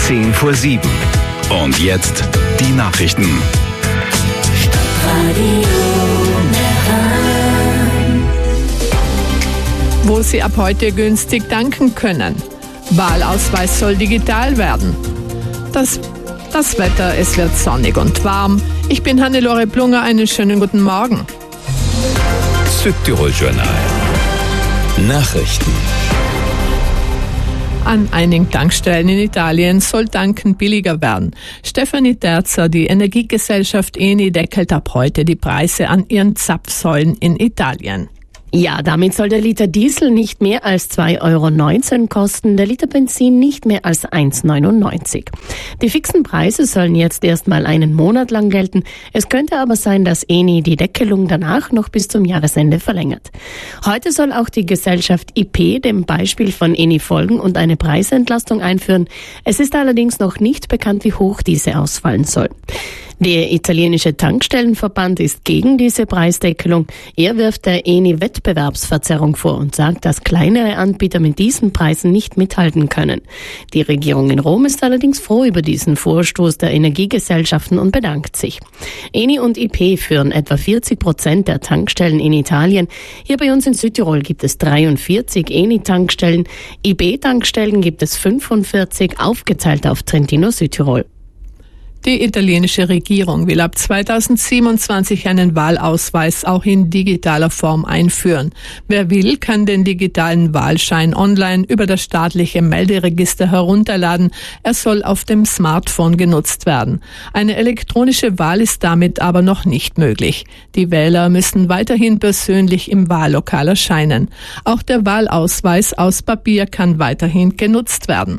7:10. Und jetzt die Nachrichten. Wo Sie ab heute günstig tanken können. Wahlausweis soll digital werden. Das Wetter, es wird sonnig und warm. Ich bin Hannelore Plunger, einen schönen guten Morgen. Südtirol-Journal. Nachrichten. An einigen Tankstellen in Italien soll Tanken billiger werden. Stefanie Terzer, die Energiegesellschaft Eni, deckelt ab heute die Preise an ihren Zapfsäulen in Italien. Ja, damit soll der Liter Diesel nicht mehr als 2,19 € kosten, der Liter Benzin nicht mehr als 1,99 €. Die fixen Preise sollen jetzt erstmal einen Monat lang gelten. Es könnte aber sein, dass Eni die Deckelung danach noch bis zum Jahresende verlängert. Heute soll auch die Gesellschaft IP dem Beispiel von Eni folgen und eine Preisentlastung einführen. Es ist allerdings noch nicht bekannt, wie hoch diese ausfallen soll. Der italienische Tankstellenverband ist gegen diese Preisdeckelung. Er wirft der Eni Wettbewerbsverzerrung vor und sagt, dass kleinere Anbieter mit diesen Preisen nicht mithalten können. Die Regierung in Rom ist allerdings froh über diesen Vorstoß der Energiegesellschaften und bedankt sich. Eni und IP führen etwa 40% der Tankstellen in Italien. Hier bei uns in Südtirol gibt es 43 Eni-Tankstellen. IP-Tankstellen gibt es 45, aufgeteilt auf Trentino, Südtirol. Die italienische Regierung will ab 2027 einen Wahlausweis auch in digitaler Form einführen. Wer will, kann den digitalen Wahlschein online über das staatliche Melderegister herunterladen. Er soll auf dem Smartphone genutzt werden. Eine elektronische Wahl ist damit aber noch nicht möglich. Die Wähler müssen weiterhin persönlich im Wahllokal erscheinen. Auch der Wahlausweis aus Papier kann weiterhin genutzt werden.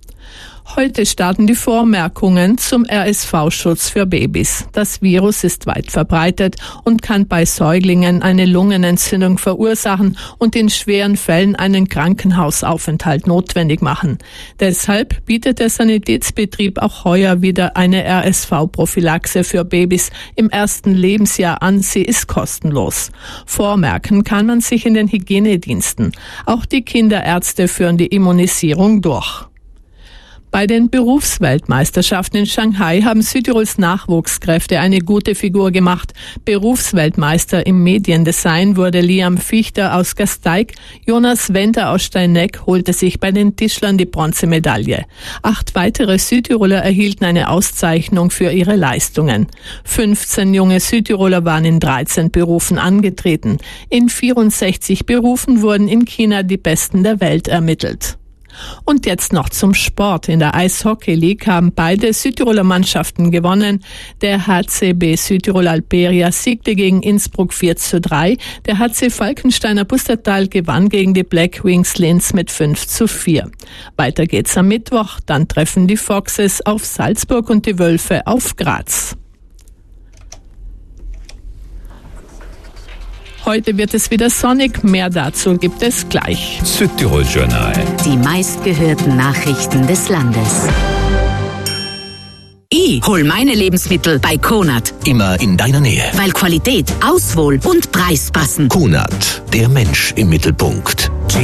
Heute starten die Vormerkungen zum RSV-Schutz für Babys. Das Virus ist weit verbreitet und kann bei Säuglingen eine Lungenentzündung verursachen und in schweren Fällen einen Krankenhausaufenthalt notwendig machen. Deshalb bietet der Sanitätsbetrieb auch heuer wieder eine RSV-Prophylaxe für Babys im ersten Lebensjahr an. Sie ist kostenlos. Vormerken kann man sich in den Hygienediensten. Auch die Kinderärzte führen die Immunisierung durch. Bei den Berufsweltmeisterschaften in Shanghai haben Südtirols Nachwuchskräfte eine gute Figur gemacht. Berufsweltmeister im Mediendesign wurde Liam Fichter aus Gasteig. Jonas Wender aus Steineck holte sich bei den Tischlern die Bronzemedaille. 8 weitere Südtiroler erhielten eine Auszeichnung für ihre Leistungen. 15 junge Südtiroler waren in 13 Berufen angetreten. In 64 Berufen wurden in China die Besten der Welt ermittelt. Und jetzt noch zum Sport. In der Eishockey League haben beide Südtiroler Mannschaften gewonnen. Der HCB Südtirol Alperia siegte gegen Innsbruck 4:3. Der HC Falkensteiner Pustertal gewann gegen die Black Wings Linz mit 5:4. Weiter geht's am Mittwoch. Dann treffen die Foxes auf Salzburg und die Wölfe auf Graz. Heute wird es wieder sonnig. Mehr dazu gibt es gleich. Südtirol-Journal. Die meistgehörten Nachrichten des Landes. Ich hol meine Lebensmittel bei Konad. Immer in deiner Nähe. Weil Qualität, Auswahl und Preis passen. Konad, der Mensch im Mittelpunkt.